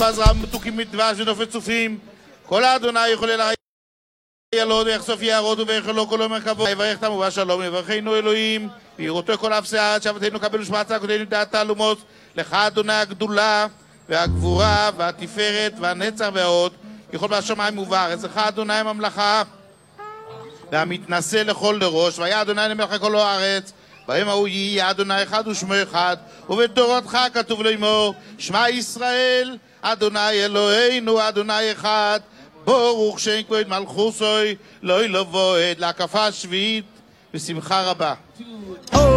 בזרע מתוקים מדבש ונופת צופים. כל האדוני יכולל ילוד ויחשוף יערות ויאכלו כל מרכבו ויברך תמו בשלום ויברכנו אלוהים ויראותו כל אף שעד שבתנו קבלו שמע צעקותינו דעת תעלומות לך אדוני הגדולה והגבורה והתפארת והנצח וההוד יכול בשמיים ובארץ לך אדוני הממלכה והמתנשא לכל דרוש והיה אדוני למלך כל הארץ ביום ההוא יהיה אדוני אחד ושמו אחד ובתורתך כתוב לאמור שמע ישראל אדוני אלוהינו אדוני אחד ברוך שם כבוד מלכוסוי לא יבוא עד להקפה שביעית בשמחה רבה.